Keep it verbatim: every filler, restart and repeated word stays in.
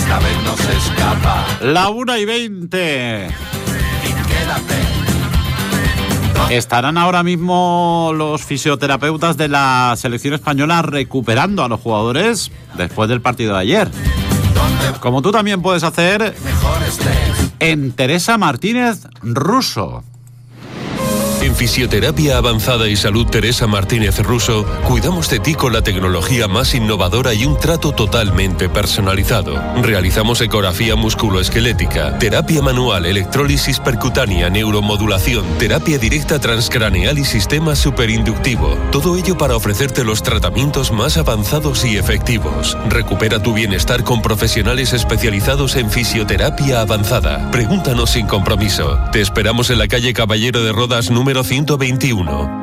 esta vez no se escapa. La una y veinte. Estarán ahora mismo los fisioterapeutas de la selección española recuperando a los jugadores después del partido de ayer. Como tú también puedes hacer en Teresa Martínez Russo. En Fisioterapia Avanzada y Salud Teresa Martínez Russo, cuidamos de ti con la tecnología más innovadora y un trato totalmente personalizado. Realizamos ecografía musculoesquelética, terapia manual, electrólisis percutánea, neuromodulación, terapia directa transcraneal y sistema superinductivo. Todo ello para ofrecerte los tratamientos más avanzados y efectivos. Recupera tu bienestar con profesionales especializados en fisioterapia avanzada. Pregúntanos sin compromiso. Te esperamos en la calle Caballero de Rodas número ciento veintiuno.